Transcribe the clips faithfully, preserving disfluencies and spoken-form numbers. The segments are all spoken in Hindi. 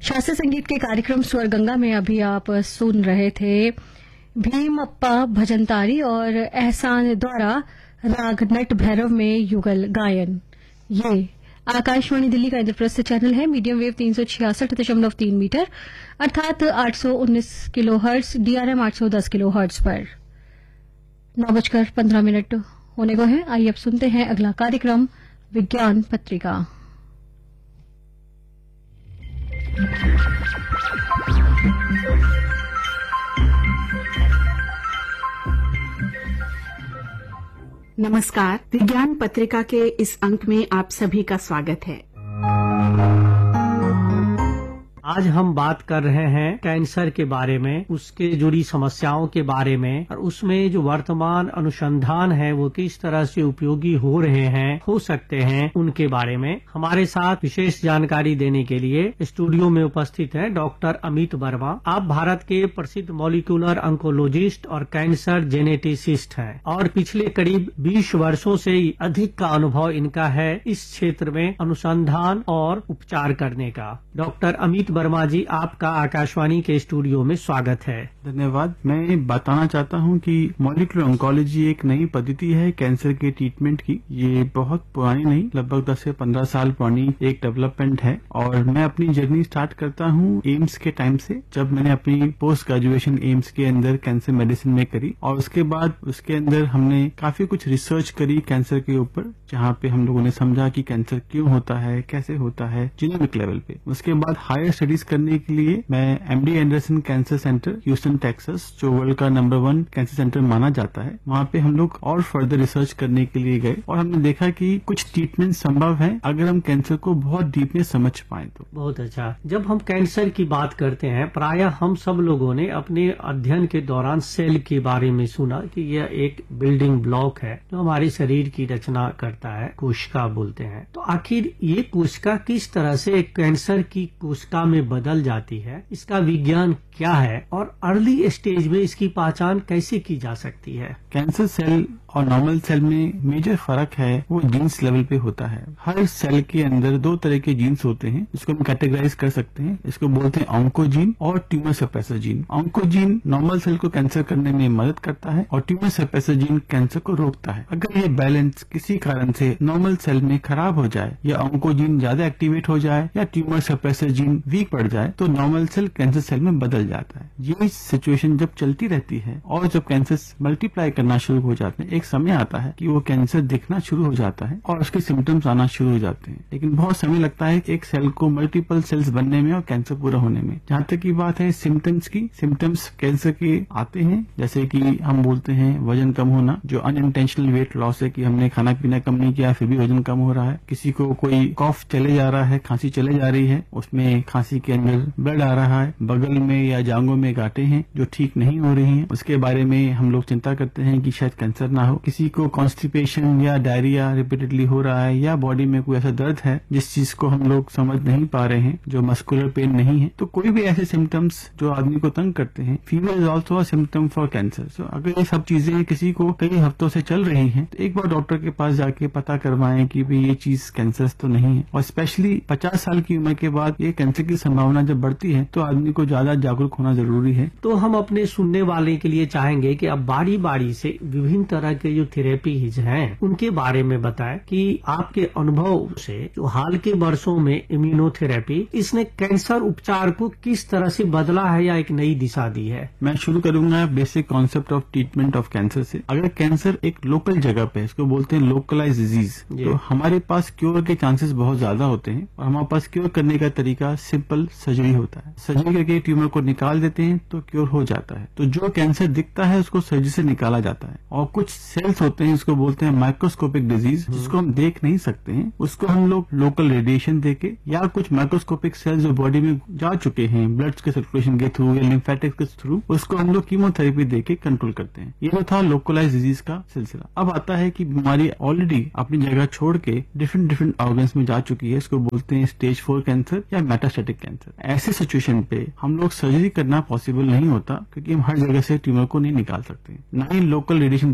शास्त्रीय संगीत के कार्यक्रम स्वर गंगा में अभी आप सुन रहे थे भीमप्पा भजनतारी और एहसान द्वारा राग नट भैरव में युगल गायन। ये आकाशवाणी दिल्ली का इंद्रप्रस्थ चैनल है, मीडियम वेव तीन सौ छियासठ दशमलव तीन मीटर अर्थात आठ सौ उन्नीस किलो हर्ट्ज, डीआरएम आठ सौ दस किलो हर्ट्ज पर। नौ बजकर पंद्रह मिनट होने को है। आइए अब सुनते हैं अगला कार्यक्रम विज्ञान पत्रिका। नमस्कार, विज्ञान पत्रिका के इस अंक में आप सभी का स्वागत है। आज हम बात कर रहे हैं कैंसर के बारे में, उसके जुड़ी समस्याओं के बारे में, और उसमें जो वर्तमान अनुसंधान है वो किस तरह से उपयोगी हो रहे हैं, हो सकते हैं, उनके बारे में हमारे साथ विशेष जानकारी देने के लिए स्टूडियो में उपस्थित है डॉक्टर अमित वर्मा। आप भारत के प्रसिद्ध मॉलिक्यूलर ऑन्कोलॉजिस्ट और कैंसर जेनेटिसिस्ट हैं और पिछले करीब बीस वर्षों से अधिक का अनुभव इनका है इस क्षेत्र में अनुसंधान और उपचार करने का। डॉक्टर अमित वर्मा जी, आपका आकाशवाणी के स्टूडियो में स्वागत है। धन्यवाद। मैं बताना चाहता हूं कि मॉलिक्यूलर ऑन्कोलॉजी एक नई पद्धति है कैंसर के ट्रीटमेंट की। ये बहुत पुरानी नहीं, लगभग दस से पंद्रह साल पुरानी एक डेवलपमेंट है और मैं अपनी जर्नी स्टार्ट करता हूं एम्स के टाइम से, जब मैंने अपनी पोस्ट ग्रेजुएशन एम्स के अंदर कैंसर मेडिसिन में करी और उसके बाद उसके अंदर हमने काफी कुछ रिसर्च करी कैंसर के ऊपर, जहाँ पे हम लोगों ने समझा कि कैंसर क्यों होता है, कैसे होता है, जीनोमिक लेवल पे। उसके बाद हायर स्टडीज करने के लिए मैं MD Anderson cancer centre Houston Texas, जो वर्ल्ड का नंबर वन कैंसर सेंटर माना जाता है, वहाँ पे हम लोग और फर्दर रिसर्च करने के लिए गए और हमने देखा कि कुछ ट्रीटमेंट संभव है अगर हम कैंसर को बहुत डीप में समझ पाए तो। बहुत अच्छा। जब हम कैंसर की बात करते हैं, प्रायः हम सब लोगों ने अपने अध्ययन के दौरान सेल के बारे में सुना कि यह एक बिल्डिंग ब्लॉक है जो हमारे शरीर की रचना करता है, कोशिका बोलते हैं। तो आखिर ये कोशिका किस तरह से कैंसर की कोशिका में बदल जाती है, इसका विज्ञान क्या है और अर्ली स्टेज में इसकी पहचान कैसे की जा सकती है? कैंसर सेल और नॉर्मल सेल में मेजर फर्क है वो जीन्स लेवल पे होता है। हर सेल के अंदर दो तरह के जीन्स होते हैं जिसको हम कैटेगराइज कर सकते हैं। इसको बोलते हैं ऑन्कोजीन और tumour suppressor gene. Oncogene normal cell को कैंसर करने में मदद करता है और ट्यूमर सप्रेसर जीन कैंसर को रोकता है। अगर ये बैलेंस किसी कारण से नॉर्मल सेल में खराब हो जाए या ऑन्कोजीन ज्यादा एक्टिवेट हो जाए या ट्यूमर सप्रेसर जीन वीक पड़ जाए तो नॉर्मल सेल कैंसर सेल में बदल जाता है। ये सिचुएशन जब चलती रहती है और जब कैंसर मल्टीप्लाई करना शुरू हो जाते हैं, एक समय आता है कि वो कैंसर दिखना शुरू हो जाता है और उसके सिम्टम्स आना शुरू हो जाते हैं। लेकिन बहुत समय लगता है एक सेल को मल्टीपल सेल्स बनने में और कैंसर पूरा होने में। जहाँ तक की बात है सिम्टम्स की, सिम्टम्स कैंसर के आते हैं, जैसे कि हम बोलते हैं वजन कम होना, जो अनइंटेंशनल वेट लॉस है कि हमने खाना पीना कम नहीं किया फिर भी वजन कम हो रहा है। किसी को कोई कॉफ चले जा रहा है, खांसी चले जा रही है, उसमें खांसी के अंदर ब्लड आ रहा है, बगल में या जांघों में गांठें हैं जो ठीक नहीं हो रही हैं, उसके बारे में हम लोग चिंता करते हैं कि शायद कैंसर ना हो। किसी को कॉन्स्टिपेशन या डायरिया रिपीटेडली हो रहा है या बॉडी में कोई ऐसा दर्द है जिस चीज को हम लोग समझ नहीं पा रहे हैं, जो मस्कुलर पेन नहीं है, तो कोई भी ऐसे सिम्टम्स जो आदमी को तंग करते हैं, fever is also a symptom for cancer. सो अगर ये सब चीजें किसी को कई हफ्तों से चल रही हैं तो एक बार डॉक्टर के पास जाके पता करवाएं कि भाई ये चीज कैंसर तो नहीं है। और स्पेशली पचास साल की उम्र के बाद ये कैंसर की संभावना जब बढ़ती है तो आदमी को ज्यादा जागरूक होना जरूरी है। तो हम अपने सुनने वाले के लिए चाहेंगे कि अब बारी बारी से विभिन्न तरह के जो थेरेपीज हैं उनके बारे में बताएं कि आपके अनुभव से जो हाल के वर्षों में इम्यूनोथेरेपी, इसने कैंसर उपचार को किस तरह से बदला है या एक नई दिशा दी है। मैं शुरू करूंगा basic concept of treatment of cancer से। अगर कैंसर एक लोकल जगह पे, इसको बोलते हैं लोकलाइज डिजीज, तो हमारे पास क्योर के चांसेस बहुत ज्यादा होते हैं और हमारे पास क्योर करने का तरीका सिंपल सर्जरी होता है। सर्जरी करके ट्यूमर को निकाल देते हैं तो क्योर हो जाता है। तो जो कैंसर दिखता है उसको सर्जरी से निकाला जाता है। और कुछ सेल्स होते हैं जिसको बोलते हैं माइक्रोस्कोपिक डिजीज, जिसको हम देख नहीं सकते हैं, उसको हम लोग लोकल रेडिएशन देके या कुछ माइक्रोस्कोपिक सेल्स जो बॉडी में जा चुके हैं ब्लड के सर्कुलेशन के थ्रू या लिम्फेटिक्स के थ्रू, उसको हम लोग कीमोथेरेपी देके कंट्रोल करते हैं। ये जो था लोकलाइज डिजीज का सिलसिला। अब आता है कि बीमारी ऑलरेडी अपनी जगह छोड़ के डिफरेंट डिफरेंट ऑर्गन्स में जा चुकी है, इसको बोलते हैं स्टेज फोर कैंसर या मेटास्टेटिक कैंसर। ऐसे सिचुएशन पे हम लोग सर्जरी करना पॉसिबल नहीं होता क्योंकि हम हर जगह से ट्यूमर को नहीं निकाल सकते, ना ही लोकल रेडिएशन देना पॉसिबल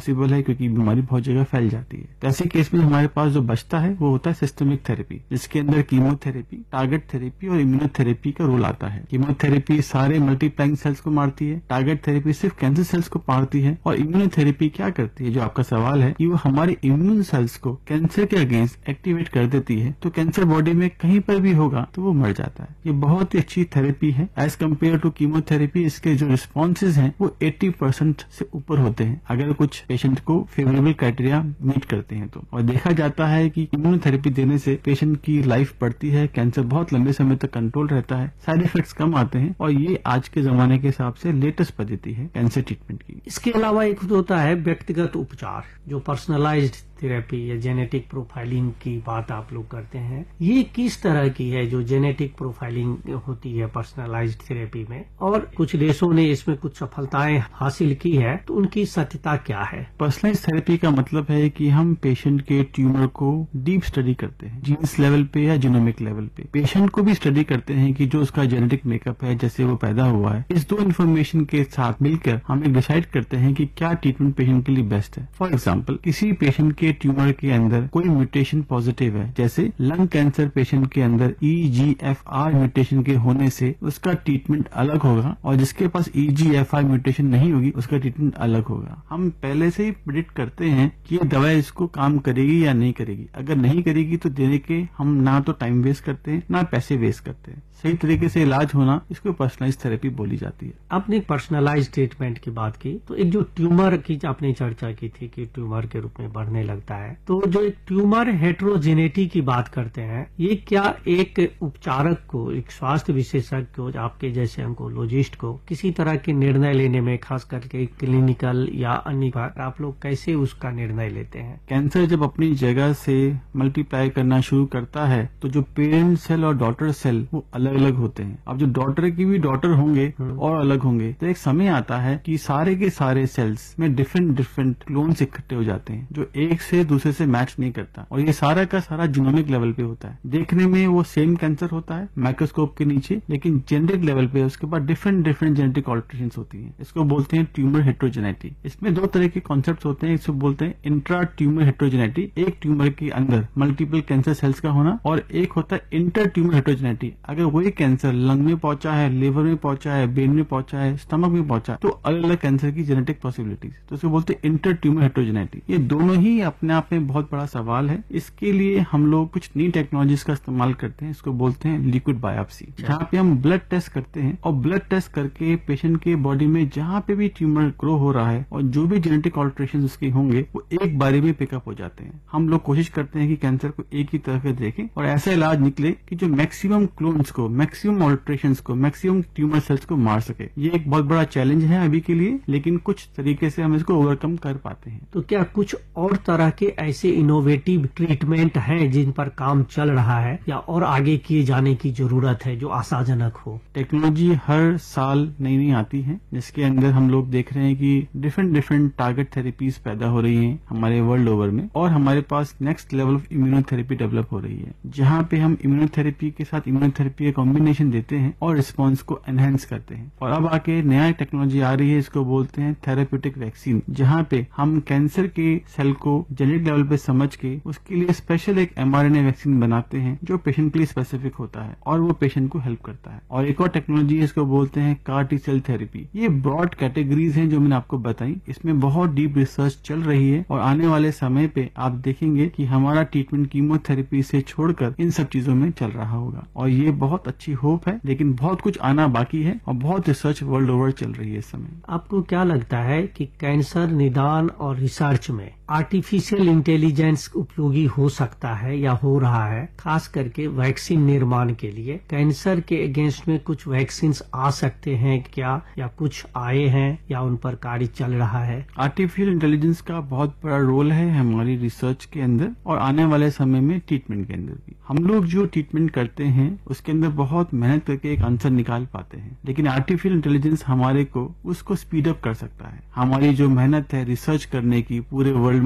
पॉसिबल है क्योंकि बीमारी बहुत जगह फैल जाती है। तो ऐसे केस में हमारे पास जो बचता है वो होता है सिस्टमिक थेरेपी, जिसके अंदर कीमोथेरेपी, टारगेट थेरेपी और इम्यूनोथेरेपी का रोल आता है। कीमोथेरेपी सारे मल्टीप्लाइंग सेल्स को मारती है, टारगेट थेरेपी सिर्फ कैंसर सेल्स को मारती है, और इम्यूनोथेरेपी क्या करती है, जो आपका सवाल है, कि वो हमारे इम्यून सेल्स को कैंसर के अगेंस्ट एक्टिवेट कर देती है। तो कैंसर बॉडी में कहीं पर भी होगा तो वो मर जाता है। ये बहुत ही अच्छी थेरेपी है एज कम्पेयर टू कीमोथेरेपी। इसके जो रिस्पॉन्सेज हैं वो अस्सी परसेंट से ऊपर होते हैं अगर कुछ पेशेंट को फेवरेबल क्राइटेरिया मीट करते हैं तो। और देखा जाता है कि इम्यूनोथेरेपी देने से पेशेंट की लाइफ बढ़ती है, कैंसर बहुत लंबे समय तक कंट्रोल रहता है, साइड इफेक्ट्स कम आते हैं, और ये आज के जमाने के हिसाब से लेटेस्ट पद्धति है कैंसर ट्रीटमेंट की। इसके अलावा एक होता है व्यक्तिगत उपचार, जो पर्सनलाइज्ड थेरेपी या जेनेटिक प्रोफाइलिंग की बात आप लोग करते हैं। ये किस तरह की है जो जेनेटिक प्रोफाइलिंग होती है पर्सनलाइज्ड थेरेपी में, और कुछ देशों ने इसमें कुछ सफलताएं हासिल की है, तो उनकी सत्यता क्या है? पर्सनलाइज्ड थेरेपी का मतलब है कि हम पेशेंट के ट्यूमर को डीप स्टडी करते हैं, जीन्स लेवल पे या जीनोमिक लेवल पे। पेशेंट को भी स्टडी करते हैं कि जो उसका जेनेटिक मेकअप है, जैसे वो पैदा हुआ है, इस दो इन्फॉर्मेशन के साथ मिलकर हम एक डिसाइड करते हैं कि क्या ट्रीटमेंट पेशेंट के लिए बेस्ट है। फॉर एग्जाम्पल, किसी पेशेंट के ट्यूमर के अंदर कोई म्यूटेशन पॉजिटिव है, जैसे लंग कैंसर पेशेंट के अंदर ई जी एफ आर म्यूटेशन के होने से उसका ट्रीटमेंट अलग होगा, और जिसके पास ई जी एफ आर म्यूटेशन नहीं होगी उसका ट्रीटमेंट अलग होगा। हम पहले से ही प्रेडिक्ट करते हैं कि ये दवा इसको काम करेगी या नहीं करेगी। अगर नहीं करेगी तो देने के हम ना तो टाइम वेस्ट करते हैं ना पैसे वेस्ट करते हैं। सही तरीके से इलाज होना, इसको पर्सनलाइज थेरेपी बोली जाती है। आपने पर्सनलाइज ट्रीटमेंट की बात की, तो एक जो ट्यूमर की आपने चर्चा की थी कि ट्यूमर के रूप में बढ़ने लगता है, तो जो एक ट्यूमर हेट्रोजेनेटी की बात करते हैं, ये क्या एक उपचारक को, एक स्वास्थ्य विशेषज्ञ को, आपके जैसे ऑन्कोलॉजिस्ट को किसी तरह के निर्णय लेने में, खास करके क्लिनिकल या अन्य, आप लोग कैसे उसका निर्णय लेते हैं? कैंसर जब अपनी जगह से मल्टीप्लाई करना शुरू करता है तो जो पेरेंट सेल और डॉटर सेल वो अलग अलग होते हैं। अब जो डॉटर की भी डॉटर होंगे और अलग होंगे, तो एक समय आता है कि सारे के सारे सेल्स में डिफरेंट डिफरेंट क्लोन्स इकट्ठे हो जाते हैं जो एक से दूसरे से मैच नहीं करता, और ये सारा का सारा जीनोमिक लेवल पे होता है। देखने में वो सेम कैंसर होता है माइक्रोस्कोप के नीचे, लेकिन जेनेटिक लेवल पे उसके बाद डिफरेंट डिफरेंट जेनेटिक ऑल्टरेशंस होती हैं। इसको बोलते हैं ट्यूमर हेट्रोजेनेटी। इसमें दो तरह के कॉन्सेप्ट होते हैं। इसको बोलते हैं इंट्रा ट्यूमर हेट्रोजेनेटी, एक ट्यूमर के अंदर मल्टीपल कैंसर सेल्स का होना, और एक होता है इंटर ट्यूमर हेट्रोजेनेटी। अगर वही कैंसर लंग में पहुंचा है, लिवर में पहुंचा है, ब्रेन में पहुंचा है, स्टमक में पहुंचा है, तो अलग अलग कैंसर की जेनेटिक पॉसिबिलिटीज, तो इसको बोलते हैं इंटर ट्यूमर हेट्रोजेनेटी। ये दोनों ही अपने आप में बहुत बड़ा सवाल है। इसके लिए हम लोग कुछ नई टेक्नोलॉजीज का इस्तेमाल करते हैं। इसको बोलते हैं लिक्विड बायोप्सी, जहाँ पे हम ब्लड टेस्ट करते हैं, और ब्लड टेस्ट करके पेशेंट के बॉडी में जहाँ पे भी ट्यूमर ग्रो हो रहा है और जो भी जेनेटिक ऑल्टरेशन उसके होंगे वो एक बारी में पिकअप हो जाते हैं। हम लोग कोशिश करते हैं कि कैंसर को एक ही तरह से देखें और ऐसा इलाज निकले कि जो मैक्सिमम क्लोन्स को, मैक्सिमम ऑल्टरेशंस को, मैक्सिमम ट्यूमर सेल्स को मार सके। ये एक बहुत बड़ा चैलेंज है अभी के लिए, लेकिन कुछ तरीके से हम इसको ओवरकम कर पाते हैं। तो क्या कुछ और तरह के ऐसे इनोवेटिव ट्रीटमेंट हैं जिन पर काम चल रहा है, या और आगे किए जाने की जरूरत है जो आशाजनक हो? टेक्नोलॉजी हर साल नई नई आती है, जिसके अंदर हम लोग देख रहे हैं कि डिफरेंट डिफरेंट टारगेट थेरेपीज पैदा हो रही हैं हमारे वर्ल्ड ओवर में, और हमारे पास next level of immunotherapy develop हो रही है, जहाँ पे हम इम्यूनोथेरेपी के साथ इम्यूनोथेरेपी का कॉम्बिनेशन देते हैं और रिस्पॉन्स को एनहेंस करते हैं। और अब आके नया टेक्नोलॉजी आ रही है, इसको बोलते हैं थेरेप्यूटिक वैक्सीन, जहाँ पे हम कैंसर के सेल को जेनेटिक लेवल पे समझ के उसके लिए स्पेशल एक एमआरएनए वैक्सीन बनाते हैं जो पेशेंट के लिए स्पेसिफिक होता है और वो पेशेंट को हेल्प करता है। और एक और टेक्नोलॉजी है, इसको बोलते हैं कार टी सेल थेरेपी। ये ब्रॉड कैटेगरीज हैं जो मैंने आपको बताई, इसमें बहुत डीप रिसर्च चल रही है, और आने वाले समय पे आप देखेंगे कि हमारा ट्रीटमेंट कीमोथेरेपी से छोड़कर इन सब चीजों में चल रहा होगा, और ये बहुत अच्छी होप है, लेकिन बहुत कुछ आना बाकी है और बहुत रिसर्च वर्ल्ड ओवर चल रही है इस समय। आपको क्या लगता है कि कैंसर निदान और रिसर्च में आर्टिफिशियल इंटेलिजेंस उपयोगी हो सकता है या हो रहा है, खास करके वैक्सीन निर्माण के लिए? कैंसर के अगेंस्ट में कुछ वैक्सीन आ सकते हैं क्या, या कुछ आए हैं, या उन पर कार्य चल रहा है? आर्टिफिशियल इंटेलिजेंस का बहुत बड़ा रोल है हमारी रिसर्च के अंदर और आने वाले समय में ट्रीटमेंट के अंदर भी। हम लोग जो ट्रीटमेंट करते हैं उसके अंदर बहुत मेहनत करके एक आंसर निकाल पाते हैं, लेकिन आर्टिफिशियल इंटेलिजेंस हमारे को उसको स्पीड अप कर सकता है। हमारी जो मेहनत है रिसर्च करने की, पूरे वर्ल्ड में जो रिसर्च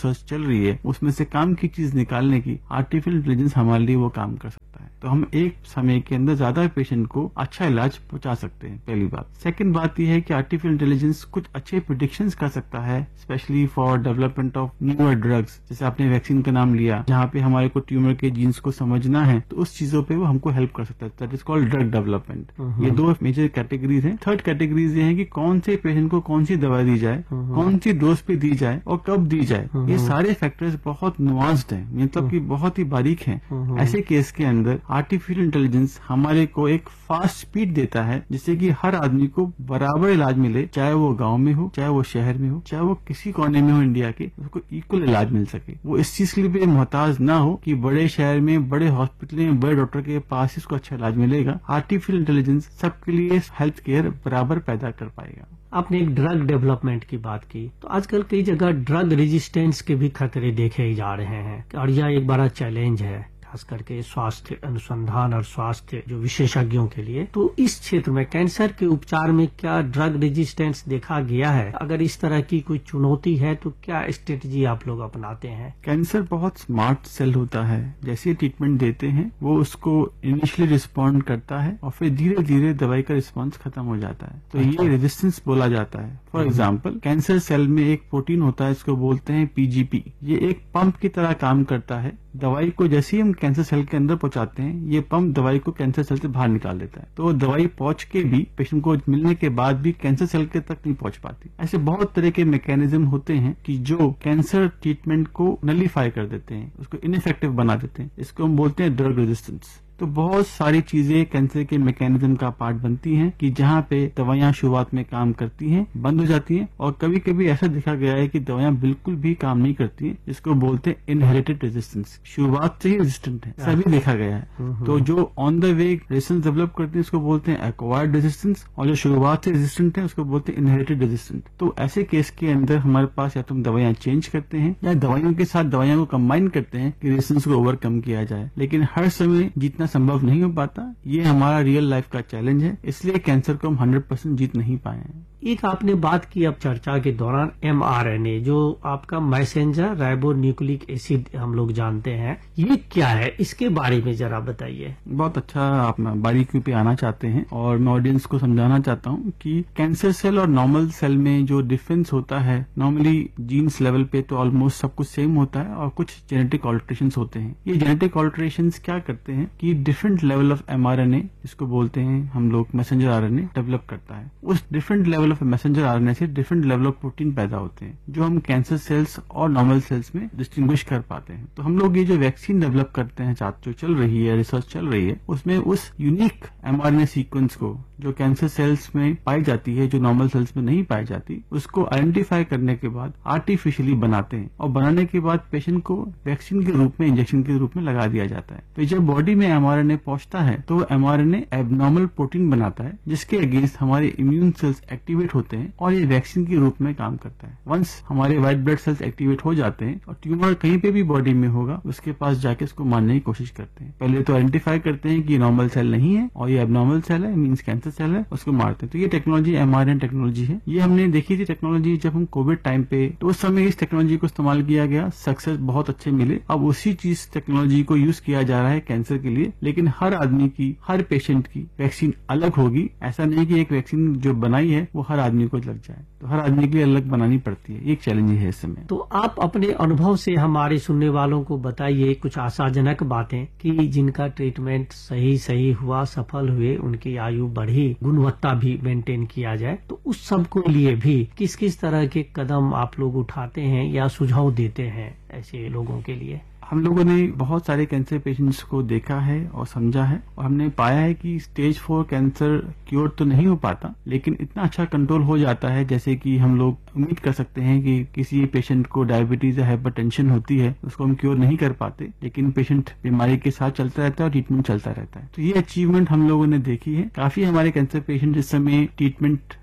रिसर्च चल रही है, उसमें से काम की चीज निकालने की आर्टिफिशियल इंटेलिजेंस हमारे लिए वो काम कर सकता है। तो हम एक समय के अंदर ज्यादा पेशेंट को अच्छा इलाज पहुंचा सकते हैं, पहली बात। सेकंड बात यह है कि आर्टिफिशियल इंटेलिजेंस कुछ अच्छे प्रेडिक्शंस कर सकता है, specially for development of newer drugs. जैसे आपने वैक्सीन का नाम लिया, जहाँ पे हमारे को ट्यूमर के जीन्स को समझना है, तो उस चीजों पे वो हमको हेल्प कर सकता है। That is called drug development. ये दो मेजर कैटेगरीज हैं। थर्ड कैटेगरीज ये है कि कौन से पेशेंट को कौन सी दवा दी जाए, कौन सी डोज पे दी जाए और कब दी जाए। ये सारे फैक्टर्स बहुत नुआंस्ड हैं, मतलब कि बहुत ही बारीक हैं। ऐसे केस के अंदर आर्टिफिशियल इंटेलिजेंस हमारे को एक फास्ट स्पीड देता है, जिससे कि हर आदमी को बराबर इलाज मिले, चाहे वो गांव में हो, चाहे वो शहर में हो, चाहे वो किसी कोने में हो इंडिया के, उसको इक्वल इलाज मिल सके। वो इस चीज के लिए मोहताज ना हो कि बड़े शहर में, बड़े हॉस्पिटल में, बड़े डॉक्टर के पास इसको अच्छा इलाज मिलेगा। आर्टिफिशियल इंटेलिजेंस सबके लिए हेल्थ केयर बराबर पैदा कर पाएगा। आपने एक ड्रग डेवलपमेंट की बात की, तो आजकल कई जगह ड्रग रेजिस्टेंस के भी खतरे देखे जा रहे हैं और यह एक बड़ा चैलेंज है, खास करके स्वास्थ्य अनुसंधान और स्वास्थ्य जो विशेषज्ञों के लिए। तो इस क्षेत्र में कैंसर के उपचार में क्या ड्रग रेजिस्टेंस देखा गया है? अगर इस तरह की कोई चुनौती है तो क्या स्ट्रेटजी आप लोग अपनाते हैं? कैंसर बहुत स्मार्ट सेल होता है, जैसे ट्रीटमेंट देते हैं वो उसको इनिशियली रिस्पॉन्ड करता है और फिर धीरे धीरे दवाई का रिस्पॉन्स खत्म हो जाता है। तो अच्छा। ये रेजिस्टेंस बोला जाता है। फॉर एग्जाम्पल, कैंसर सेल में एक प्रोटीन होता है, इसको बोलते हैं पीजीपी। ये एक पंप की तरह काम करता है। दवाई को जैसे ही हम कैंसर सेल के अंदर पहुंचाते हैं, ये पंप दवाई को कैंसर सेल से बाहर निकाल देता है। तो दवाई पहुंच के भी पेशेंट को मिलने के बाद भी कैंसर सेल के तक नहीं पहुंच पाती। ऐसे बहुत तरह के मैकेनिज्म होते हैं कि जो कैंसर ट्रीटमेंट को नलीफाई कर देते हैं, उसको इनइफेक्टिव बना देते हैं। इसको हम बोलते हैं ड्रग रेजिस्टेंस। तो बहुत सारी चीजें कैंसर के मैकेनिज्म का पार्ट बनती हैं कि जहाँ पे दवाइयां शुरुआत में काम करती हैं, बंद हो जाती हैं, और कभी कभी ऐसा देखा गया है कि दवाइयां बिल्कुल भी काम नहीं करती हैं, जिसको बोलते हैं इनहेरिटेड रेजिस्टेंस। शुरुआत से ही रेजिस्टेंट है, सभी देखा गया है। तो जो on the way resistance develop करती है उसको बोलते हैं एक्वायर्ड रेजिस्टेंस, और जो शुरुआत से रेजिस्टेंट है उसको बोलते हैं इनहेरिटेड रेजिस्टेंट। तो ऐसे केस के अंदर हमारे पास या तो हम दवाइयां चेंज करते हैं या दवाइयों के साथ दवाइयों को कंबाइन करते हैं कि रेजिस्टेंस को ओवरकम किया जाए, लेकिन हर समय जितना संभव नहीं हो पाता। ये हमारा रियल लाइफ का चैलेंज है, इसलिए कैंसर को हम हंड्रेड परसेंट जीत नहीं पाए हैं। एक आपने बात की अब चर्चा के दौरान एमआरएनए, जो आपका मैसेंजर राइबो न्यूक्लिक एसिड हम लोग जानते हैं, ये क्या है, इसके बारे में जरा बताइए। बहुत अच्छा, आप बारीकी पे आना चाहते हैं और मैं ऑडियंस को समझाना चाहता हूँ कि कैंसर सेल और नॉर्मल सेल में जो डिफरेंस होता है, नॉर्मली जीन्स लेवल पे तो ऑलमोस्ट सब कुछ सेम होता है और कुछ जेनेटिक ऑल्टरेशंस होते हैं। ये जेनेटिक ऑल्टरेशंस क्या करते हैं कि डिफरेंट लेवल ऑफ एमआरएनए, जिसको बोलते हैं हम लोग मैसेंजर आरएनए, डेवलप करता है। उस different level of messenger RNA से डिफरेंट लेवल ऑफ प्रोटीन पैदा होते हैं, जो हम कैंसर सेल्स और नॉर्मल सेल्स में डिस्टिंग्विश कर पाते हैं। तो हम लोग ये जो वैक्सीन डेवलप करते हैं, जो चल रही है, रिसर्च चल रही है, उसमें उस यूनिक एमआरएनए सीक्वेंस को जो कैंसर सेल्स में पाई जाती है, जो नॉर्मल सेल्स में नहीं पाई जाती, उसको आइडेंटिफाई करने के बाद आर्टिफिशियली बनाते हैं और बनाने के बाद पेशेंट को वैक्सीन के रूप में, इंजेक्शन के रूप में लगा दिया जाता है। तो जब बॉडी में एमआरएनए पहुंचता है तो एमआरएनए एबनॉर्मल प्रोटीन बनाता है, जिसके अगेंस्ट हमारे इम्यून सेल्स एक्टिवेट होते हैं और ये वैक्सीन के रूप में काम करता है। वंस हमारे व्हाइट ब्लड सेल्स एक्टिवेट हो जाते हैं और ट्यूमर कहीं पे भी बॉडी में होगा, उसके पास जाके उसको मारने की कोशिश करते हैं। पहले तो आइडेंटिफाई करते हैं कि ये नॉर्मल सेल नहीं है और ये एबनॉर्मल सेल है, मींस कैंसर सेल है, उसको मारते हैं। तो ये टेक्नोलॉजी एमआरएनए टेक्नोलॉजी है। ये हमने देखी थी टेक्नोलॉजी जब हम कोविड टाइम पे, तो उस समय इस टेक्नोलॉजी को इस्तेमाल किया गया, सक्सेस बहुत अच्छे मिले। अब उसी चीज टेक्नोलॉजी को यूज किया जा रहा है कैंसर के लिए, लेकिन हर आदमी की, हर पेशेंट की वैक्सीन अलग होगी। ऐसा नहीं कि एक वैक्सीन जो बनाई है वो हर आदमी को लग जाए, तो हर आदमी के लिए अलग बनानी पड़ती है। एक चैलेंज है इस समय। तो आप अपने अनुभव से हमारे सुनने वालों को बताइए कुछ आशाजनक बातें कि जिनका ट्रीटमेंट सही सही हुआ, सफल हुए, उनकी आयु बढ़ी, गुणवत्ता भी मेंटेन किया जाए। तो उस सब के लिए भी किस किस तरह के कदम आप लोग उठाते हैं या सुझाव देते हैं ऐसे लोगों के लिए? हम लोगों ने बहुत सारे कैंसर पेशेंट्स को देखा है और समझा है, और हमने पाया है कि स्टेज फोर कैंसर क्योर तो नहीं हो पाता, लेकिन इतना अच्छा कंट्रोल हो जाता है, जैसे कि हम लोग उम्मीद कर सकते हैं कि किसी पेशेंट को डायबिटीज या हाइपरटेंशन होती है, उसको हम क्योर नहीं कर पाते, लेकिन पेशेंट बीमारी के साथ चलता रहता है और ट्रीटमेंट चलता रहता है। तो ये अचीवमेंट हम लोगों ने देखी है। काफी हमारे कैंसर पेशेंट इस समय ट्रीटमेंट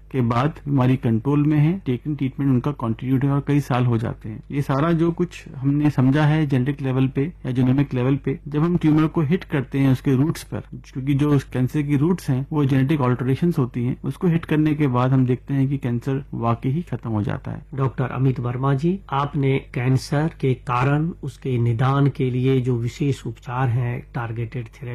के बाद बीमारी कंट्रोल में है, टेकन ट्रीटमेंट उनका कंटिन्यूड है और कई साल हो जाते हैं। ये सारा जो कुछ हमने समझा है जेनेटिक लेवल पे या जीनोमिक लेवल पे, जब हम ट्यूमर को हिट करते हैं उसके रूट्स पर, क्योंकि जो कैंसर की रूट्स हैं वो जेनेटिक ऑल्टरेशंस होती हैं, उसको हिट करने के बाद हम देखते हैं कि कैंसर वाकई ही खत्म हो जाता है। डॉक्टर अमित वर्मा जी, आपने कैंसर के कारण, उसके निदान के लिए जो विशेष उपचार हैं, टारगेटेड थेरेपी